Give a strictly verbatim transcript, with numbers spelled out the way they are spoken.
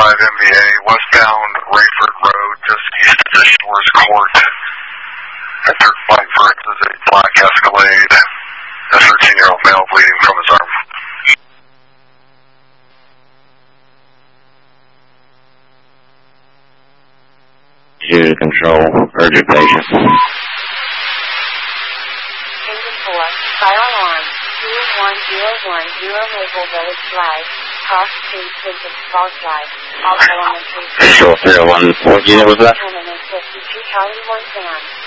five M V A, westbound Rayford Road, just east of the Shores Court. After flight first is a black Escalade. A thirteen-year-old male bleeding from his arm. Zero control, urgent patient. Engine four, fire alarm, zero one zero one zero Maple Village Drive, Cross Street, Vincent Falls Drive, all elementary. Visual three oh one, what unit was that? fifty-two Charlie one Sam.